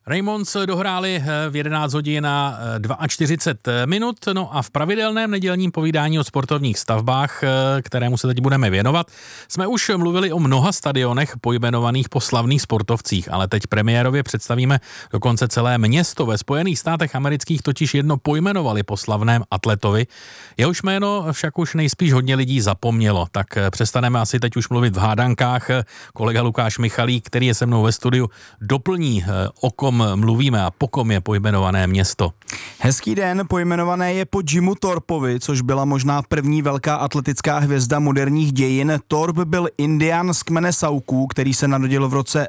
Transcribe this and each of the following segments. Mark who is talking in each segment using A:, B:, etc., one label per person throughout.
A: Raymonds dohráli v 11 hodin a 42 minut, no a v pravidelném nedělním povídání o sportovních stavbách, kterému se teď budeme věnovat, jsme už mluvili o mnoha stadionech pojmenovaných po slavných sportovcích, ale teď premiérově představíme dokonce celé město. Ve Spojených státech amerických totiž jedno pojmenovali po slavném atletovi. Jehož jméno však už nejspíš hodně lidí zapomnělo, tak přestaneme asi teď už mluvit v hádankách. Kolega Lukáš Michalík, který je se mnou ve studiu, doplní, o kom mluvíme a po kom je pojmenované město.
B: Hezký den, pojmenované je po Jimu Thorpovi, což byla možná první velká atletická hvězda moderních dějin. Thorpe byl Indián z kmene Sauků, který se narodil v roce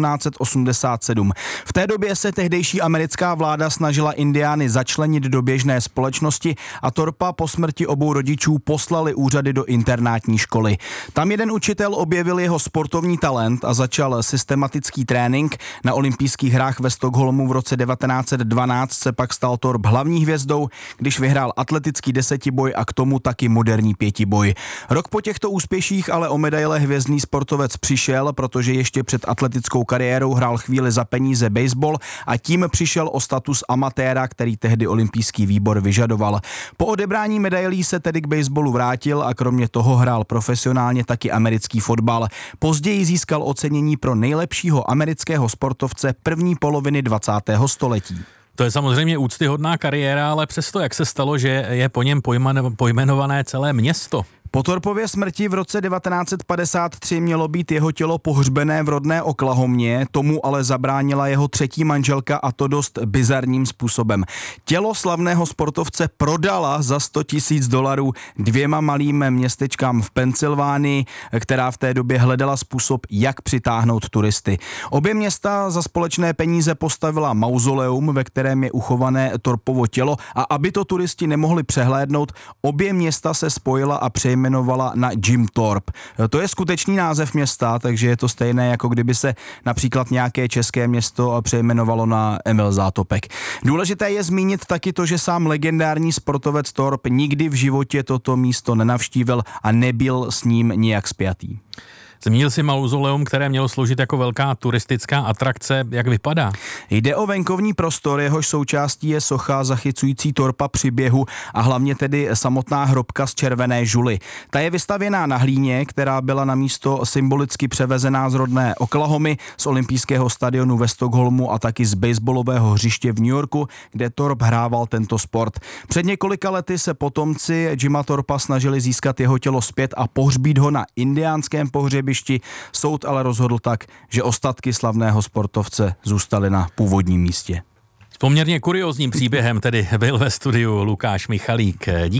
B: 1887. V té době se tehdejší americká vláda snažila Indiány začlenit do běžné společnosti a Thorpa po smrti obou rodičů poslali úřady do internátní školy. Tam jeden učitel objevil jeho sportovní talent a začal systematický trénink. Na olympijských hrách ve Stockholmu v roce 1912 se pak stal Thorpe hlavní hvězdou, když vyhrál atletický desetiboj a k tomu taky moderní pětiboj. Rok po těchto úspěších ale o medaile hvězdný sportovec přišel, protože ještě před atletickou kariérou hrál chvíli za peníze baseball a tím přišel o status amatéra, který tehdy olympijský výbor vyžadoval. Po odebrání medailí se tedy k baseballu vrátil a kromě toho hrál profesionálně taky americký fotbal. Později získal ocenění pro nejlepšího amerického sportovce první poloviny 20. století.
A: To je samozřejmě úctyhodná kariéra, ale přesto jak se stalo, že je po něm pojmenované celé město?
B: Po Thorpově smrti v roce 1953 mělo být jeho tělo pohřbené v rodné Oklahomě, tomu ale zabránila jeho třetí manželka a to dost bizarním způsobem. Tělo slavného sportovce prodala za $100,000 dvěma malým městečkám v Pensylvánii, která v té době hledala způsob, jak přitáhnout turisty. Obě města za společné peníze postavila mauzoleum, ve kterém je uchované Thorpovo tělo, a aby to turisti nemohli přehlédnout, obě města se spojila a přejmenovala na Jim Thorpe. To je skutečný název města, takže je to stejné, jako kdyby se například nějaké české město přejmenovalo na Emil Zátopek. Důležité je zmínit taky to, že sám legendární sportovec Thorpe nikdy v životě toto místo nenavštívil a nebyl s ním nijak spjatý.
A: Zmínil si mauzoleum, které mělo sloužit jako velká turistická atrakce. Jak vypadá?
B: Jde o venkovní prostor, jehož součástí je socha zachycující Thorpa při běhu a hlavně tedy samotná hrobka z červené žuly. Ta je vystavěná na hlíně, která byla na místo symbolicky převezená z rodné Oklahomy, z olympijského stadionu ve Stockholmu a taky z baseballového hřiště v New Yorku, kde Thorpe hrával tento sport. Před několika lety se potomci Jima Thorpa snažili získat jeho tělo zpět a pohřbít ho na indiánském pohřebišti. Soud ale rozhodl tak, že ostatky slavného sportovce zůstaly na původním místě.
A: S poměrně kuriózním příběhem tedy byl ve studiu Lukáš Michalík.